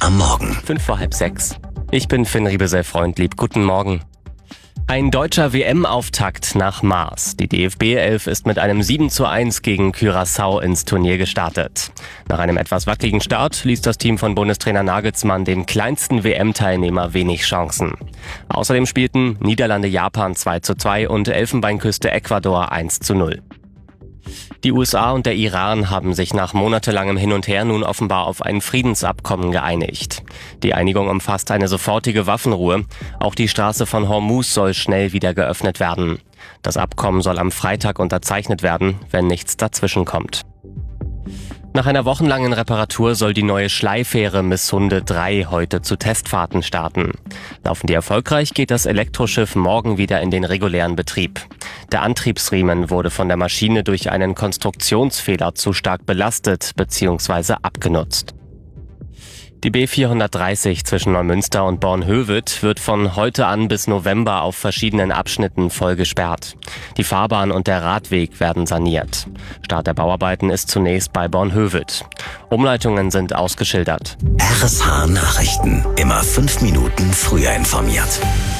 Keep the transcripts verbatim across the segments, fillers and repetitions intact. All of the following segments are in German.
am Morgen. Fünf vor halb sechs. Ich bin Finn Riebesell-Freundlieb. Guten Morgen. Ein deutscher W M-Auftakt nach Maß. Die D F B-Elf ist mit einem sieben zu eins gegen Curaçao ins Turnier gestartet. Nach einem etwas wackeligen Start ließ das Team von Bundestrainer Nagelsmann dem kleinsten W M-Teilnehmer wenig Chancen. Außerdem spielten Niederlande-Japan zwei zu zwei und Elfenbeinküste-Ecuador eins zu null. Die U S A und der Iran haben sich nach monatelangem Hin und Her nun offenbar auf ein Friedensabkommen geeinigt. Die Einigung umfasst eine sofortige Waffenruhe. Auch die Straße von Hormuz soll schnell wieder geöffnet werden. Das Abkommen soll am Freitag unterzeichnet werden, wenn nichts dazwischenkommt. Nach einer wochenlangen Reparatur soll die neue Schleifähre Missunde drei heute zu Testfahrten starten. Laufen die erfolgreich, geht das Elektroschiff morgen wieder in den regulären Betrieb. Der Antriebsriemen wurde von der Maschine durch einen Konstruktionsfehler zu stark belastet bzw. abgenutzt. Die B vierhundertdreißig zwischen Neumünster und Bornhöved wird von heute an bis November auf verschiedenen Abschnitten voll gesperrt. Die Fahrbahn und der Radweg werden saniert. Start der Bauarbeiten ist zunächst bei Bornhöved. Umleitungen sind ausgeschildert. R S H Nachrichten. Immer fünf Minuten früher informiert.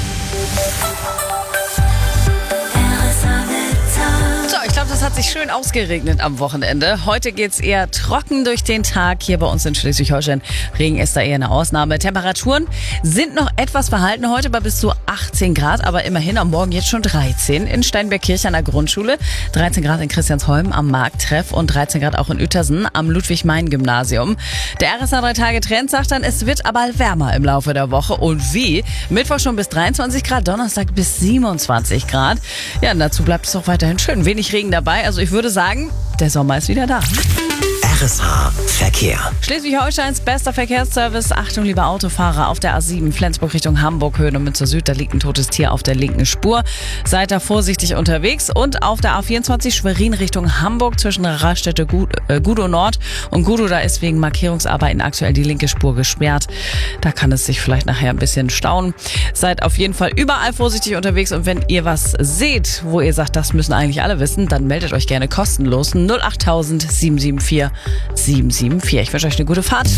Ich glaube, das hat sich schön ausgeregnet am Wochenende. Heute geht's eher trocken durch den Tag. Hier bei uns in Schleswig-Holstein. Regen ist da eher eine Ausnahme. Temperaturen sind noch etwas verhalten heute bei bis zu achtzehn Grad, aber immerhin am Morgen jetzt schon dreizehn. In Steinbergkirch an der Grundschule, dreizehn Grad in Christiansholm am Markttreff und dreizehn Grad auch in Uetersen am Ludwig-Meyn-Gymnasium. Der R S H drei Tage Trend sagt dann, es wird aber wärmer im Laufe der Woche. Und wie? Mittwoch schon bis dreiundzwanzig Grad, Donnerstag bis siebenundzwanzig Grad. Ja, und dazu bleibt es auch weiterhin schön. Wenig Regen dabei. Also ich würde sagen, der Sommer ist wieder da. R S H Verkehr. Schleswig-Holsteins bester Verkehrsservice. Achtung, liebe Autofahrer, auf der A sieben Flensburg Richtung Hamburg, Höhen und Münster Süd, da liegt ein totes Tier auf der linken Spur. Seid da vorsichtig unterwegs. Und auf der A vierundzwanzig Schwerin Richtung Hamburg zwischen Raststätte Gudow Nord und Gudow, da ist wegen Markierungsarbeiten aktuell die linke Spur gesperrt. Da kann es sich vielleicht nachher ein bisschen stauen. Seid auf jeden Fall überall vorsichtig unterwegs und wenn ihr was seht, wo ihr sagt, das müssen eigentlich alle wissen, dann meldet euch gerne kostenlos null acht tausend sieben sieben vier sieben sieben vier. Ich wünsche euch eine gute Fahrt.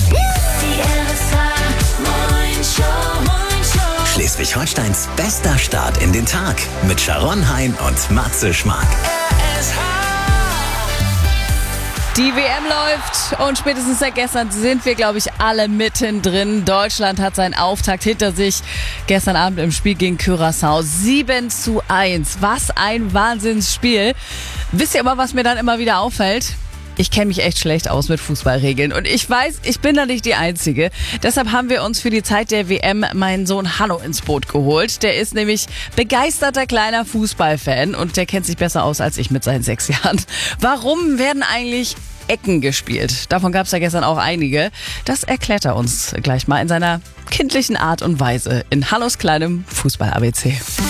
Schleswig-Holsteins bester Start in den Tag mit Sharon Hein und Matze Schmark. Die W M läuft und spätestens seit gestern sind wir, glaube ich, alle mittendrin. Deutschland hat seinen Auftakt hinter sich. Gestern Abend im Spiel gegen Curaçao sieben zu eins. Was ein Wahnsinnsspiel. Wisst ihr aber, was mir dann immer wieder auffällt? Ich kenne mich echt schlecht aus mit Fußballregeln und ich weiß, ich bin da nicht die Einzige. Deshalb haben wir uns für die Zeit der W M meinen Sohn Hanno ins Boot geholt. Der ist nämlich begeisterter kleiner Fußballfan und der kennt sich besser aus als ich mit seinen sechs Jahren. Warum werden eigentlich Ecken gespielt? Davon gab es ja gestern auch einige. Das erklärt er uns gleich mal in seiner kindlichen Art und Weise in Hannos kleinem Fußball-A B C.